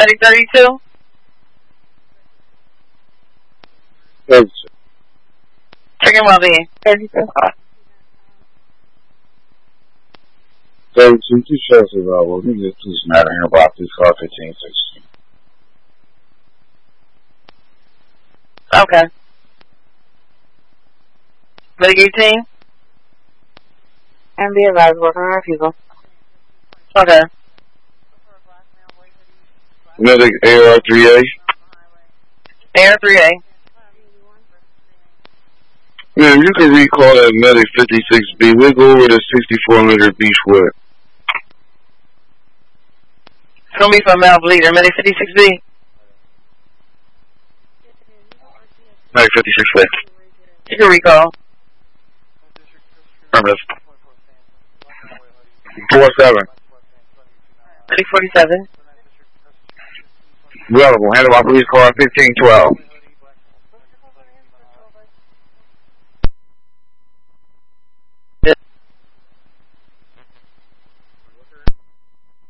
Medic 32? 32. Checking well-being. 32. 32, 2 shows available. Let me get this matter here about this car 1516. Okay. Medic 18? And be advised, working on our people. Okay. Medic AR3A. AR3A. Man, you can recall that Medic 56B. We'll go over to 6400 Beachwood. It's going to be for Mel Bleeder. Medic 56B. Medic 56B. You can recall. Affirmative. 47. Medic 47. Available. Handle by police car 1512.